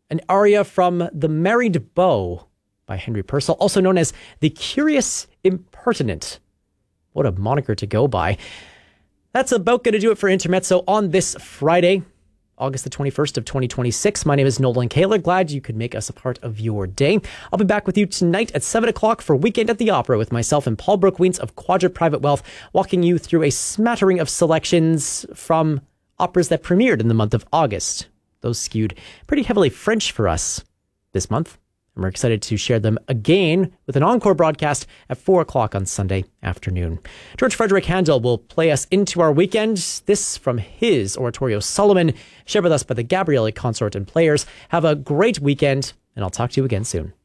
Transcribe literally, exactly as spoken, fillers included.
an aria from The Married Beau by Henry Purcell, also known as The Curious Impertinent. What a moniker to go by. That's about going to do it for Intermezzo on this Friday, August the twenty-first of twenty twenty-six. My name is Nolan Kaler. Glad you could make us a part of your day. I'll be back with you tonight at seven o'clock for Weekend at the Opera with myself and Paul Brooke-Wiens of Quadrant Private Wealth, walking you through a smattering of selections from operas that premiered in the month of August. Those skewed pretty heavily French for us this month. And we're excited to share them again with an encore broadcast at four o'clock on Sunday afternoon. George Frederick Handel will play us into our weekend. This from his oratorio Solomon, shared with us by the Gabrieli Consort and Players. Have a great weekend, and I'll talk to you again soon.